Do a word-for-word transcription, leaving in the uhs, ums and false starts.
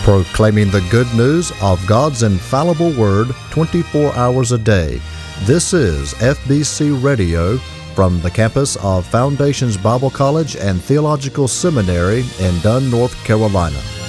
proclaiming the good news of God's infallible Word twenty-four hours a day. This is F B C Radio from the campus of Foundations Bible College and Theological Seminary in Dunn, North Carolina.